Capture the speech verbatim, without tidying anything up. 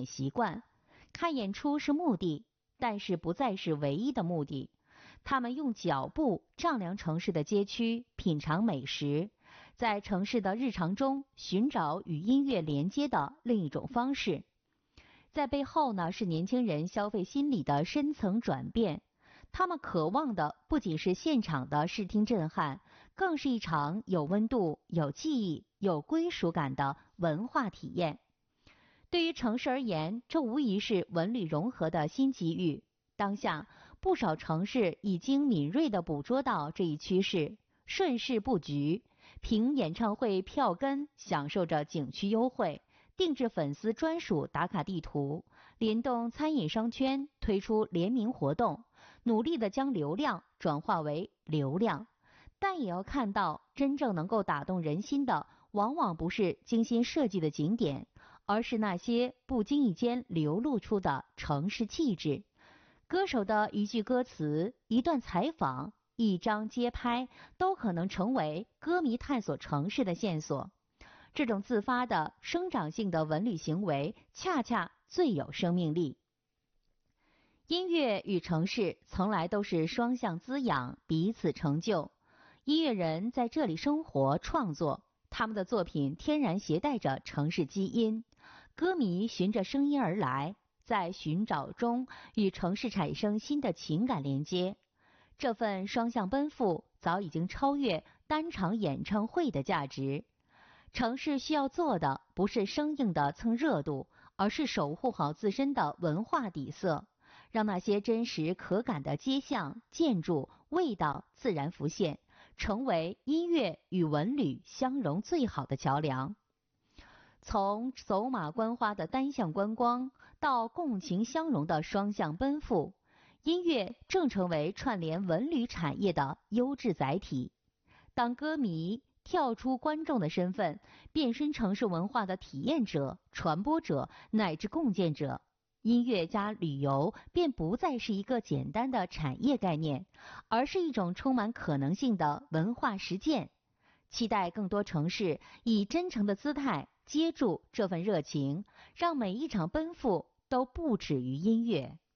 习惯。看演出是目的，但是不再是唯一的目的。他们用脚步丈量城市的街区，品尝美食，在城市的日常中寻找与音乐连接的另一种方式。在背后呢，是年轻人消费心理的深层转变。他们渴望的不仅是现场的视听震撼，更是一场有温度、有记忆、有归属感的文化体验。对于城市而言，这无疑是文旅融合的新机遇。当下，不少城市已经敏锐地捕捉到这一趋势，顺势布局，凭演唱会票根享受着景区优惠，定制粉丝专属打卡地图，联动餐饮商圈推出联名活动，努力地将流量转化为流量。但也要看到，真正能够打动人心的，往往不是精心设计的景点，而是那些不经意间流露出的城市气质。歌手的一句歌词、一段采访、一张街拍，都可能成为歌迷探索城市的线索。这种自发的生长性的文旅行为，恰恰最有生命力。音乐与城市从来都是双向滋养，彼此成就。音乐人在这里生活创作，他们的作品天然携带着城市基因，歌迷循着声音而来，在寻找中与城市产生新的情感连接。这份双向奔赴早已经超越单场演唱会的价值。城市需要做的不是生硬的蹭热度，而是守护好自身的文化底色，让那些真实可感的街巷、建筑、味道自然浮现，成为音乐与文旅相融最好的桥梁。从走马观花的单向观光，到共情相融的双向奔赴，音乐正成为串联文旅产业的优质载体。当歌迷跳出观众的身份，变身城市文化的体验者、传播者乃至共建者，音乐加旅游便不再是一个简单的产业概念，而是一种充满可能性的文化实践。期待更多城市以真诚的姿态接住这份热情，让每一场奔赴都不止于音乐。